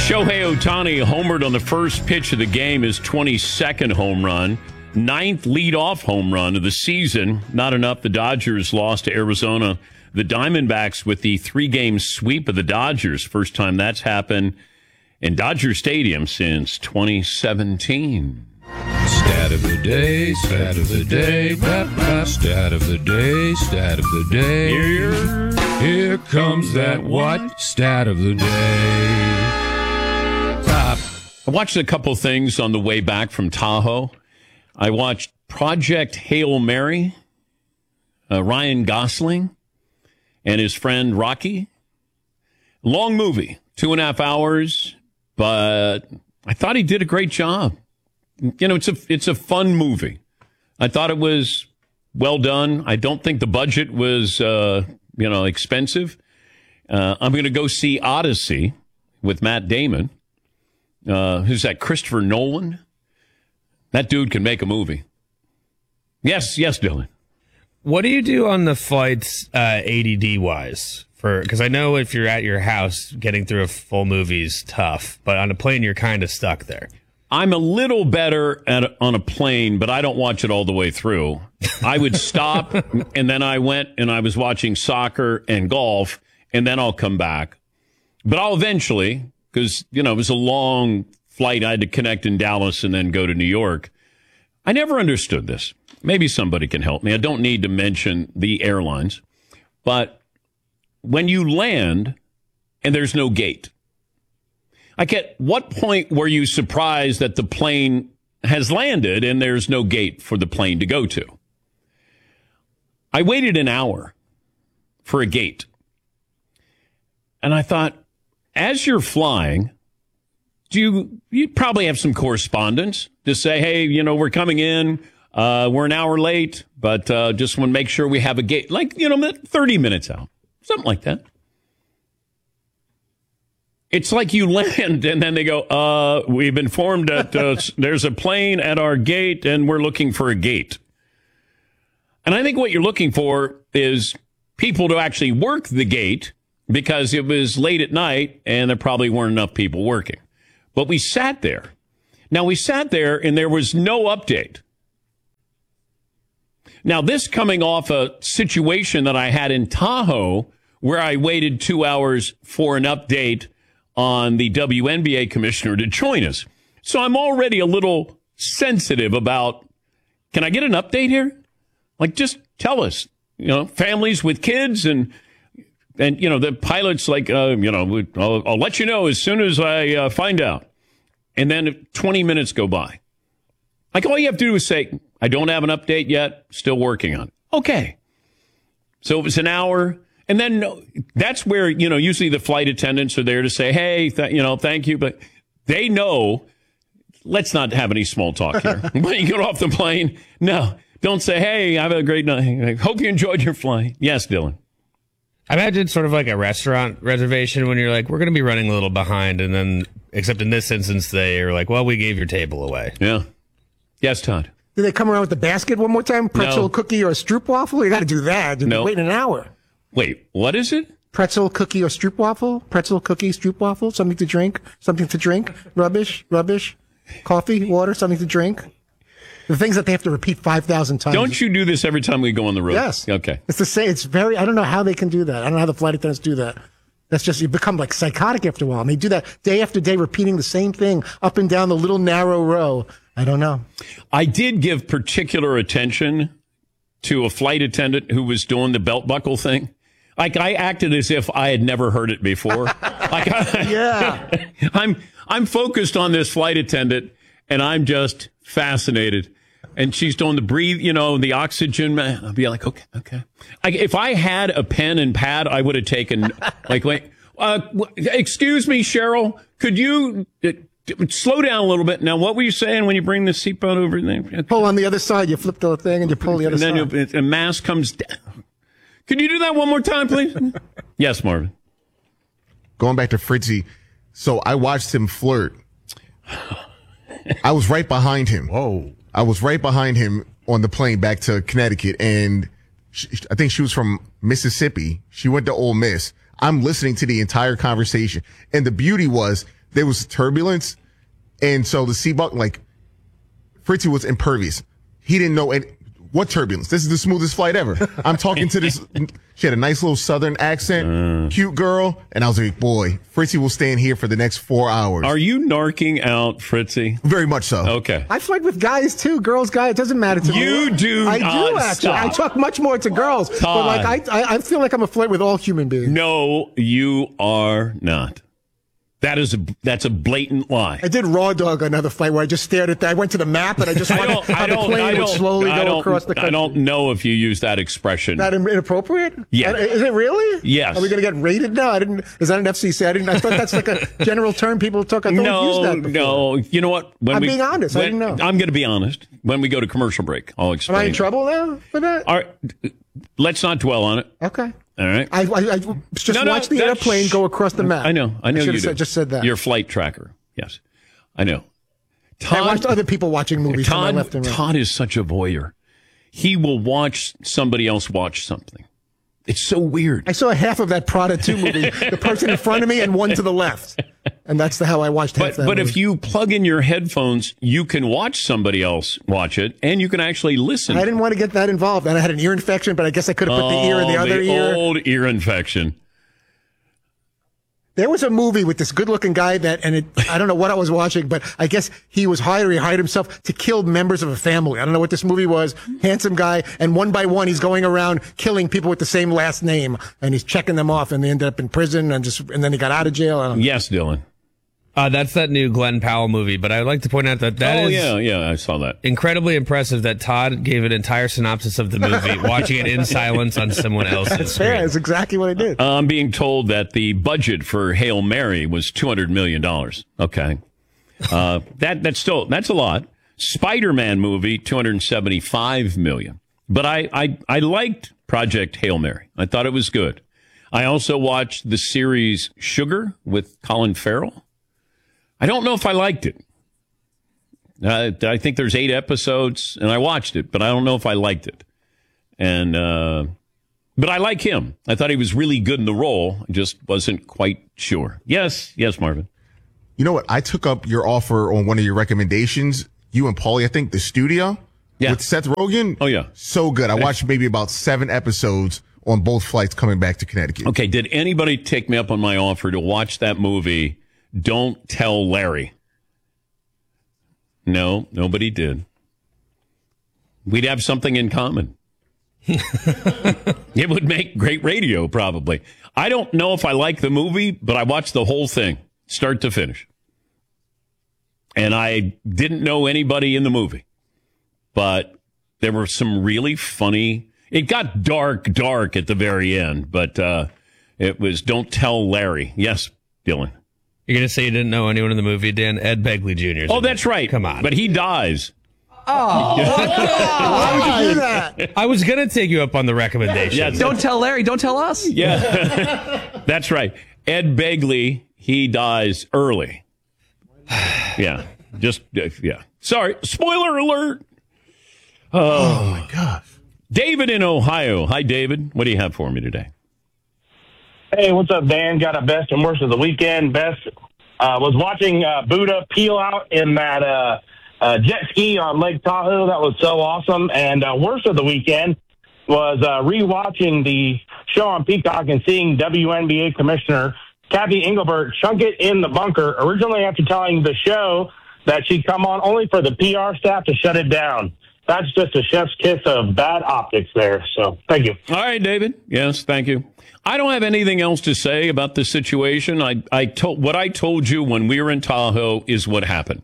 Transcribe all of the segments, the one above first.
Shohei Ohtani homered on the first pitch of the game, his 22nd home run, 9th leadoff home run of the season. Not enough. The Dodgers lost to Arizona. The Diamondbacks with the 3-game sweep of the Dodgers. First time that's happened in Dodger Stadium since 2017. Stat of the day, stat of the day, stat of the day, stat of the day. Here comes that what? Stat of the day. I watched a couple things on the way back from Tahoe. I watched Project Hail Mary, Ryan Gosling and his friend Rocky. Long movie, 2.5 hours, but I thought he did a great job. You know, it's a fun movie. I thought it was well done. I don't think the budget was, expensive. I'm going to go see Odyssey with Matt Damon. Who's that? Christopher Nolan. That dude can make a movie. Yes, Dylan. What do you do on the flights, ADD-wise? Because I know if you're at your house, getting through a full movie's tough, but on a plane, you're kind of stuck there. I'm a little better on a plane, but I don't watch it all the way through. I would stop, and then I went and I was watching soccer and golf, and then I'll come back. But I'll eventually, because, it was a long flight. I had to connect in Dallas and then go to New York. I never understood this. Maybe somebody can help me. I don't need to mention the airlines. But when you land and there's no gate, like at what point were you surprised that the plane has landed and there's no gate for the plane to go to? I waited an hour for a gate. And I thought, as you're flying, you probably have some correspondence to say, hey, we're coming in. We're an hour late, but just want to make sure we have a gate. 30 minutes out. Something like that. It's like you land and then they go, we've informed that there's a plane at our gate and we're looking for a gate. And I think what you're looking for is people to actually work the gate because it was late at night and there probably weren't enough people working. But we sat there. Now, we sat there and there was no update. Now, this coming off a situation that I had in Tahoe where I waited 2 hours for an update on the WNBA commissioner to join us. So I'm already a little sensitive about, can I get an update here? Just tell us, families with kids and the pilot's I'll let you know as soon as I find out. And then 20 minutes go by. All you have to do is say, I don't have an update yet, still working on it. Okay. So it was an hour. And then that's where, usually the flight attendants are there to say, hey, thank you. But they know, let's not have any small talk here. When you get off the plane, no, don't say, hey, have a great night. Hope you enjoyed your flight. Yes, Dylan. I imagine it's sort of like a restaurant reservation when you're like, we're going to be running a little behind. And then, except in this instance, they are like, well, we gave your table away. Yeah. Yes, Todd. Do they come around with the basket one more time? Pretzel, cookie, or a stroopwafel? You got to do that. No. Wait an hour. Wait, what is it? Pretzel, cookie, or stroopwafel? Pretzel, cookie, stroopwafel? Something to drink? Something to drink? Rubbish? Coffee, water, something to drink? The things that they have to repeat 5,000 times. Don't you do this every time we go on the road? Yes. Okay. It's the same. It's very, I don't know how they can do that. I don't know how the flight attendants do that. That's just, you become like psychotic after a while. And they do that day after day, repeating the same thing up and down the little narrow row. I don't know. I did give particular attention to a flight attendant who was doing the belt buckle thing. I acted as if I had never heard it before. Yeah. I'm focused on this flight attendant and I'm just fascinated. And she's doing the breathe, the oxygen. I'll be like, okay. If I had a pen and pad, I would have taken excuse me, Cheryl, could you slow down a little bit. Now, what were you saying when you bring the seatbelt over there? Okay. Pull on the other side. You flip the thing and you pull the other side. And then a mask comes down. Could you do that one more time, please? Yes, Marvin. Going back to Fritzy. So I watched him flirt. I was right behind him. Whoa. I was right behind him on the plane back to Connecticut. And I think she was from Mississippi. She went to Ole Miss. I'm listening to the entire conversation. And the beauty was there was turbulence. And so the seatbelt, like, Fritzy was impervious. He didn't know what turbulence. This is the smoothest flight ever. I'm talking to this. She had a nice little Southern accent, cute girl. And I was like, boy, Fritzy will stay in here for the next 4 hours. Are you narking out, Fritzy? Very much so. Okay. I flirt with guys too, girls, guys. It doesn't matter to me. You do I do not actually. stop. I talk much more to girls, but Todd. like I feel like I'm a flirt with all human beings. No, you are not. That's a blatant lie. I did Raw Dog another flight where I just stared at that. I went to the map and I just watched how the plane would slowly go across the country. I don't know if you use that expression. That inappropriate? Yeah. Is it really? Yes. Are we going to get rated now? Is that an FCC? I thought that's like a general term people talk. I thought we've used that before. No. You know what? I'm being honest. I didn't know. I'm going to be honest. When we go to commercial break, I'll Am explain. I in trouble now for that? All right. Let's not dwell on it. Okay. All right. I just watched the airplane go across the map. I know you do. Just said that. Your flight tracker. Yes. I know. I watched other people watching movies from my left and right. Todd is such a voyeur. He will watch somebody else watch something. It's so weird. I saw half of that Prada 2 movie, the person in front of me and one to the left. And that's how I watched half that But movie. if you plug in your headphones, you can watch somebody else watch it, and you can actually listen. I didn't want to get that involved. And I had an ear infection, but I guess I could have put the ear in the other ear. Old ear infection. There was a movie with this good-looking guy I don't know what I was watching, but I guess he hired himself to kill members of a family. I don't know what this movie was. Handsome guy, and one by one he's going around killing people with the same last name, and he's checking them off, and they ended up in prison, and then he got out of jail. I don't know. Yes, Dylan. That's that new Glenn Powell movie, but I'd like to point out that is yeah, I saw that. Incredibly impressive that Todd gave an entire synopsis of the movie, watching it in silence on someone else's That's screen. fair. That's exactly what I did. I'm being told that the budget for Hail Mary was $200 million. Okay. That's a lot. Spider-Man movie, $275 million. But I liked Project Hail Mary. I thought it was good. I also watched the series Sugar with Colin Farrell. I don't know if I liked it. I think there's 8 episodes, and I watched it, but I don't know if I liked it. And but I like him. I thought he was really good in the role. I just wasn't quite sure. Yes, Marvin. You know what? I took up your offer on one of your recommendations. You and Paulie, I think, The Studio with Seth Rogen. Oh, yeah. So good. I watched maybe about 7 episodes on both flights coming back to Connecticut. Okay, did anybody take me up on my offer to watch that movie, Don't Tell Larry? No, nobody did. We'd have something in common. It would make great radio, probably. I don't know if I like the movie, but I watched the whole thing, start to finish. And I didn't know anybody in the movie. But there were some really funny... It got dark at the very end, but it was Don't Tell Larry. Yes, Dylan. You're going to say you didn't know anyone in the movie, Dan? Ed Begley Jr. Oh, that's right. Come on. But he dies. Why would you do that? I was going to take you up on the recommendation. Yes. Don't tell Larry. Don't tell us. Yeah, that's right. Ed Begley, he dies early. Yeah, yeah. Sorry, spoiler alert. Oh my gosh. David in Ohio. Hi, David. What do you have for me today? Hey, what's up, Dan? Got a best and worst of the weekend. Best was watching Buddha peel out in that jet ski on Lake Tahoe. That was so awesome. And worst of the weekend was rewatching the show on Peacock and seeing WNBA Commissioner Kathy Engelbert chunk it in the bunker, originally after telling the show that she'd come on only for the PR staff to shut it down. That's just a chef's kiss of bad optics there. So thank you. All right, David. Yes, thank you. I don't have anything else to say about the situation. What I told you when we were in Tahoe is what happened.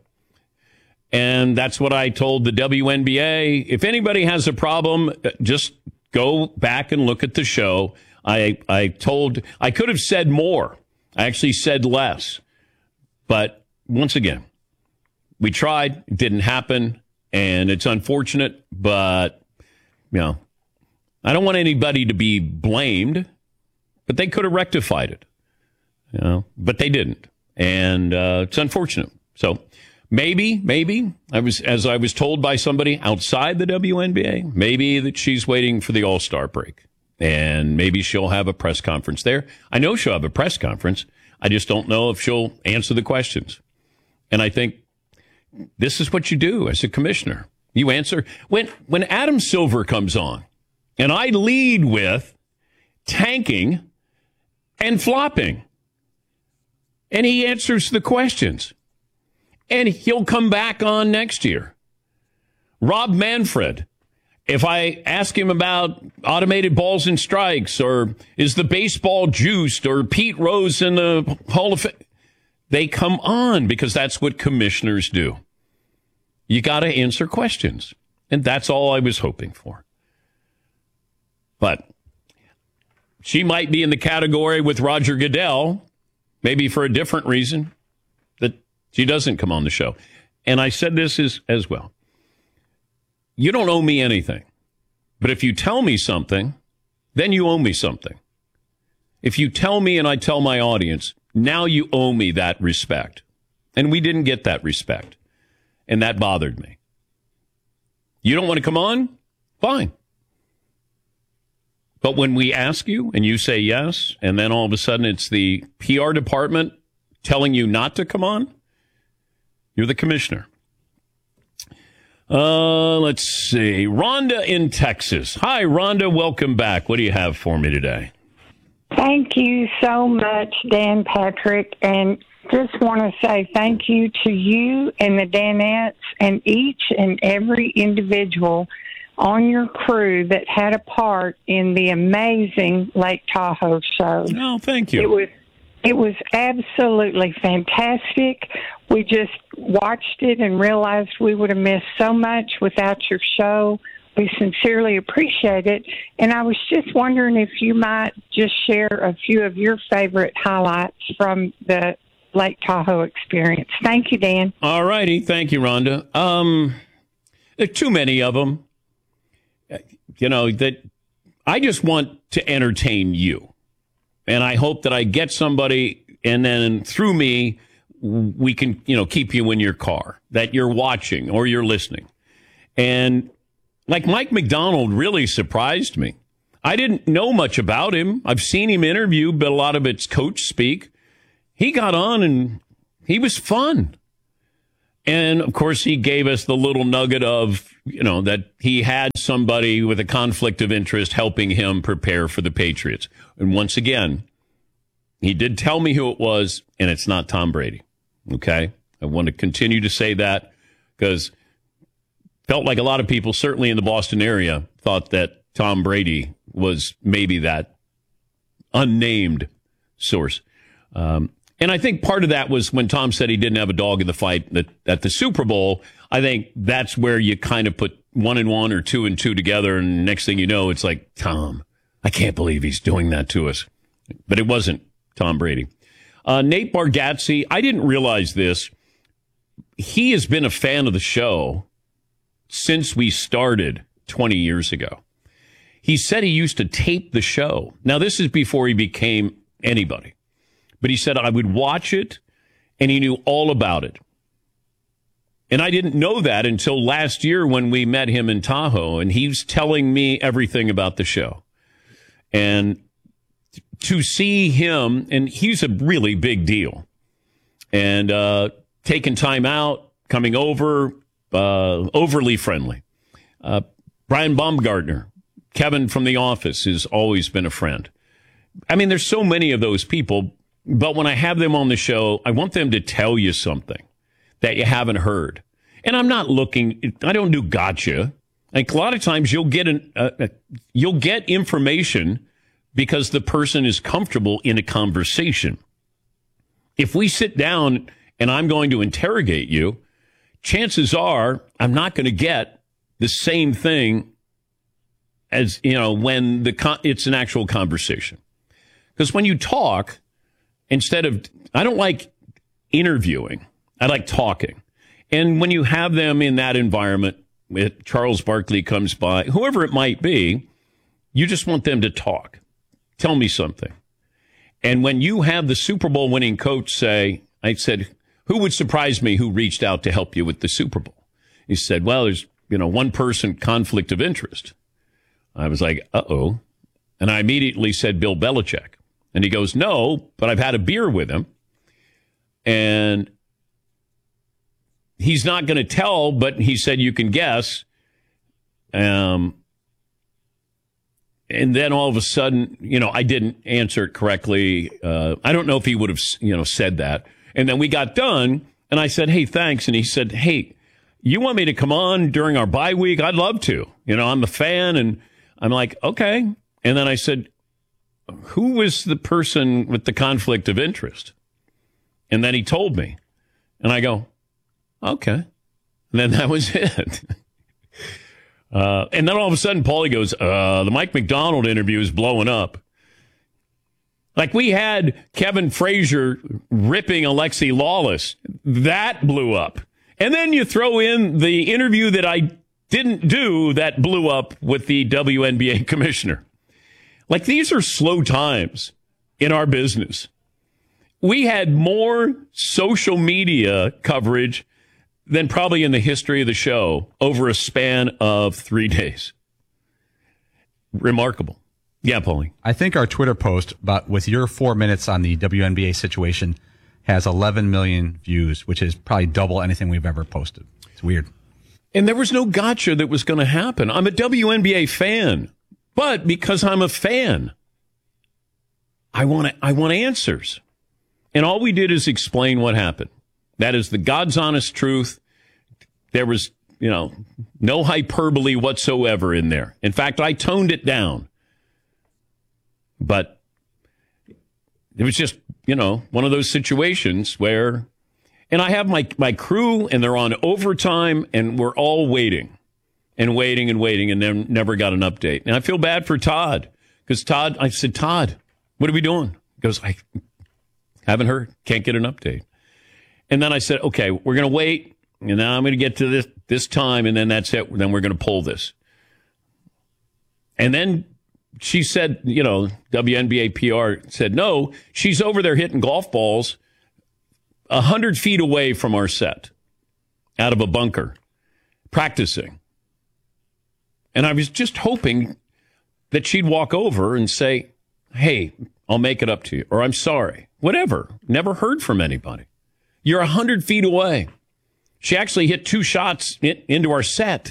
And that's what I told the WNBA. If anybody has a problem, just go back and look at the show. I could have said more. I actually said less. But once again, we tried. It didn't happen. And it's unfortunate, but, I don't want anybody to be blamed, but they could have rectified it, but they didn't. And it's unfortunate. So maybe, as I was told by somebody outside the WNBA, maybe that she's waiting for the All-Star break. And maybe she'll have a press conference there. I know she'll have a press conference. I just don't know if she'll answer the questions. And I think this is what you do as a commissioner. You answer. When Adam Silver comes on, and I lead with tanking and flopping, and he answers the questions, and he'll come back on next year. Rob Manfred, if I ask him about automated balls and strikes, or is the baseball juiced, or Pete Rose in the Hall of Fame, they come on because that's what commissioners do. You got to answer questions. And that's all I was hoping for. But she might be in the category with Roger Goodell, maybe for a different reason, that she doesn't come on the show. And I said this as well. You don't owe me anything. But if you tell me something, then you owe me something. If you tell me and I tell my audience, now you owe me that respect. And we didn't get that respect. And that bothered me. You don't want to come on? Fine. But when we ask you and you say yes, and then all of a sudden it's the PR department telling you not to come on, you're the commissioner. Let's see. Rhonda in Texas. Hi, Rhonda. Welcome back. What do you have for me today? Thank you so much, Dan Patrick, and just want to say thank you to you and the Danettes and each and every individual on your crew that had a part in the amazing Lake Tahoe show. Oh, thank you. It was absolutely fantastic. We just watched it and realized we would have missed so much without your show. We sincerely appreciate it. And I was just wondering if you might just share a few of your favorite highlights from the Lake Tahoe experience. Thank you, Dan. All righty. Thank you, Rhonda. There are too many of them. You know, that I just want to entertain you. And I hope that I get somebody, and then through me, we can, keep you in your car, that you're watching or you're listening. And like Mike McDonald really surprised me. I didn't know much about him. I've seen him interview, but a lot of it's coach speak. He got on and he was fun. And of course, he gave us the little nugget of, that he had somebody with a conflict of interest helping him prepare for the Patriots. And once again, he did tell me who it was, and it's not Tom Brady. Okay? I want to continue to say that because felt like a lot of people, certainly in the Boston area, thought that Tom Brady was maybe that unnamed source. And I think part of that was when Tom said he didn't have a dog in the fight at the Super Bowl. I think that's where you kind of put 1 and 1 or 2 and 2 together. And next thing you know, it's like, Tom, I can't believe he's doing that to us. But it wasn't Tom Brady. Nate Bargatze, I didn't realize this. He has been a fan of the show since we started 20 years ago. He said he used to tape the show. Now, this is before he became anybody. But he said I would watch it, and he knew all about it. And I didn't know that until last year when we met him in Tahoe, and he was telling me everything about the show. And to see him, and he's a really big deal, and taking time out, coming over, overly friendly. Brian Baumgartner, Kevin from The Office, has always been a friend. I mean, there's so many of those people. But when I have them on the show, I want them to tell you something that you haven't heard. And I'm not looking, I don't do gotcha. Like a lot of times you'll get information because the person is comfortable in a conversation. If we sit down and I'm going to interrogate you, chances are I'm not going to get the same thing as, when it's an actual conversation. Because when you talk, I don't like interviewing. I like talking. And when you have them in that environment, Charles Barkley comes by, whoever it might be, you just want them to talk. Tell me something. And when you have the Super Bowl winning coach say, I said, who would surprise me who reached out to help you with the Super Bowl? He said, well, there's, one person conflict of interest. I was like, uh-oh. And I immediately said Bill Belichick. And he goes, no, but I've had a beer with him. And he's not going to tell, but he said you can guess. And then all of a sudden, I didn't answer it correctly. I don't know if he would have, said that. And then we got done, and I said, hey, thanks. And he said, hey, you want me to come on during our bye week? I'd love to. I'm a fan. And I'm like, okay. And then I said, who was the person with the conflict of interest? And then he told me. And I go, okay. And then that was it. And then all of a sudden, Paulie goes, the Mike McDonald interview is blowing up. Like we had Kevin Frazier ripping Alexi Lawless. That blew up. And then you throw in the interview that I didn't do that blew up with the WNBA commissioner. Like these are slow times in our business. We had more social media coverage than probably in the history of the show over a span of 3 days. Remarkable. Yeah, Paulie. I think our Twitter post with your 4 minutes on the WNBA situation has 11 million views, which is probably double anything we've ever posted. It's weird. And there was no gotcha that was going to happen. I'm a WNBA fan, but because I'm a fan, I want answers. And all we did is explain what happened. That is the God's honest truth. There was, no hyperbole whatsoever in there. In fact, I toned it down. But it was just, one of those situations where, and I have my crew and they're on overtime and we're all waiting and waiting and waiting and then never got an update. And I feel bad for Todd because I said, Todd, what are we doing? He goes, I haven't heard, can't get an update. And then I said, okay, we're going to wait. And now I'm going to get to this time. And then that's it. Then we're going to pull this. And then she said, WNBA PR said, no, she's over there hitting golf balls 100 feet away from our set out of a bunker practicing. And I was just hoping that she'd walk over and say, hey, I'll make it up to you. Or I'm sorry. Whatever. Never heard from anybody. You're 100 feet away. She actually hit 2 shots into our set.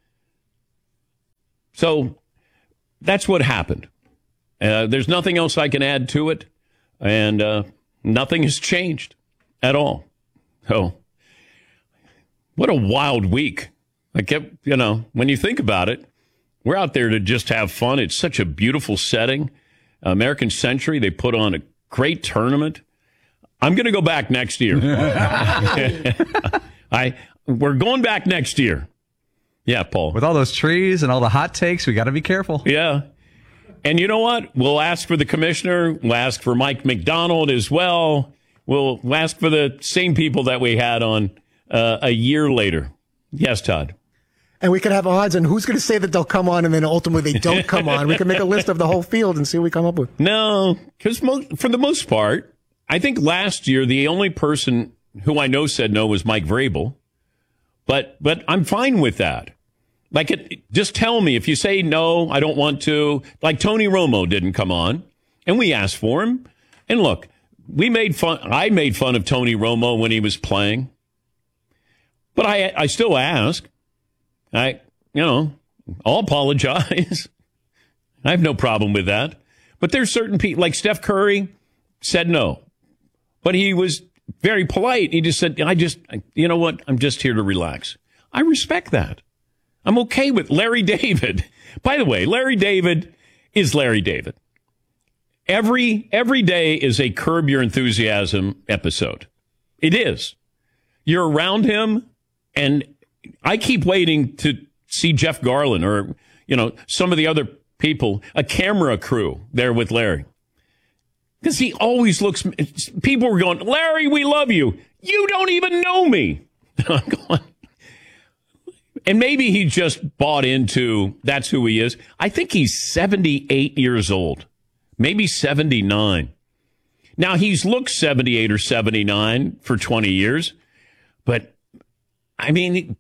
So that's what happened. There's nothing else I can add to it. And nothing has changed at all. So what a wild week. I kept, when you think about it, we're out there to just have fun. It's such a beautiful setting. American Century, they put on a great tournament. I'm going to go back next year. We're going back next year. Yeah, Paul. With all those trees and all the hot takes, we got to be careful. Yeah. And you know what? We'll ask for the commissioner. We'll ask for Mike McDonald as well. We'll ask for the same people that we had on a year later. Yes, Todd. And we could have odds on who's going to say that they'll come on and then ultimately they don't come on. We can make a list of the whole field and see what we come up with. No, because for the most part, I think last year the only person who I know said no was Mike Vrabel. But I'm fine with that. Like, just tell me if you say no, I don't want to. Like Tony Romo didn't come on, and we asked for him. And look, I made fun of Tony Romo when he was playing, but I still ask. I'll apologize. I have no problem with that. But there's certain people, like Steph Curry, said no, but he was very polite. He just said, you know what? I'm just here to relax. I respect that. I'm okay with Larry David. By the way, Larry David is Larry David. Every day is a Curb Your Enthusiasm episode. It is. You're around him, and I keep waiting to see Jeff Garland or, some of the other people, a camera crew there with Larry. Because he always looks, people were going, Larry, we love you. You don't even know me. I'm going, and maybe he just bought into that's who he is. I think he's 78 years old, maybe 79. Now, he's looked 78 or 79 for 20 years. But, I mean,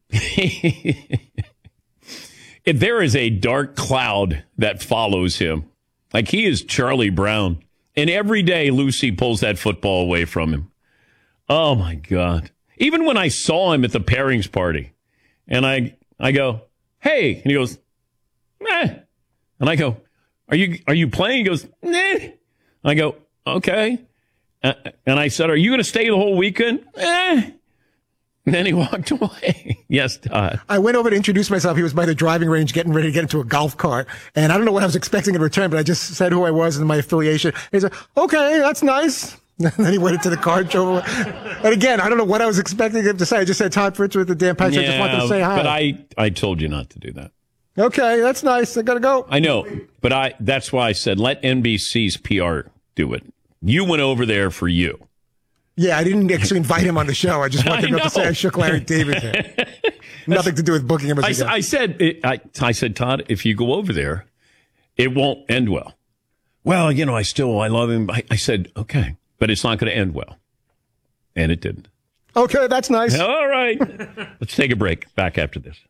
there is a dark cloud that follows him. Like, he is Charlie Brown. And every day, Lucy pulls that football away from him. Oh, my God. Even when I saw him at the pairings party, and I go, hey, and he goes, meh. And I go, are you playing? He goes, nah. And I go, okay. And I said, are you going to stay the whole weekend? Eh. And then he walked away. Yes, Todd. I went over to introduce myself. He was by the driving range getting ready to get into a golf cart. And I don't know what I was expecting in return, but I just said who I was and my affiliation. He said, okay, that's nice. And then he went into the car, drove away. And again, I don't know what I was expecting him to say. I just said Todd Fritz with the Dan Patrick. I just wanted to say hi. But I told you not to do that. Okay, that's nice. I got to go. I know, but that's why I said let NBC's PR do it. You went over there for you. Yeah, I didn't actually invite him on the show. I just wanted him to say I shook Larry David there. Nothing to do with booking him as a guest. I said, Todd, if you go over there, it won't end well. Well, I love him. I said, okay, but it's not going to end well. And it didn't. Okay, that's nice. All right. Let's take a break. Back after this.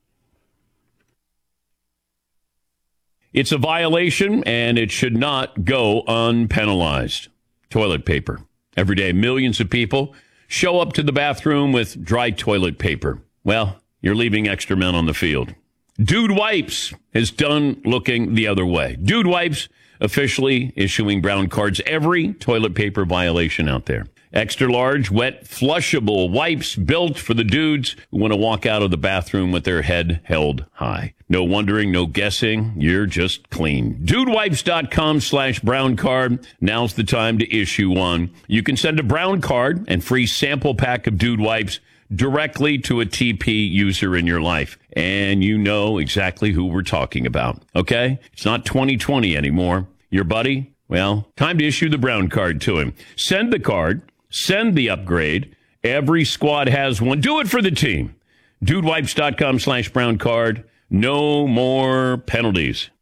It's a violation, and it should not go unpenalized. Toilet paper. Every day, millions of people show up to the bathroom with dry toilet paper. Well, you're leaving extra men on the field. Dude Wipes is done looking the other way. Dude Wipes officially issuing brown cards every toilet paper violation out there. Extra large, wet, flushable wipes built for the dudes who want to walk out of the bathroom with their head held high. No wondering, no guessing. You're just clean. DudeWipes.com/brown card. Now's the time to issue one. You can send a brown card and free sample pack of Dude Wipes directly to a TP user in your life. And you know exactly who we're talking about. Okay? It's not 2020 anymore. Your buddy? Well, time to issue the brown card to him. Send the card. Send the upgrade. Every squad has one. Do it for the team. DudeWipes.com/brown card. No more penalties.